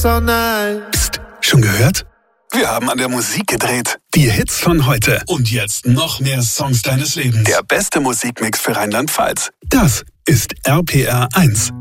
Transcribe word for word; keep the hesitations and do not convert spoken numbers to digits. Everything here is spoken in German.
So nice. Psst, schon gehört? Wir haben an der Musik gedreht. Die Hits von heute. Und jetzt noch mehr Songs deines Lebens. Der beste Musikmix für Rheinland-Pfalz. Das ist R P R eins.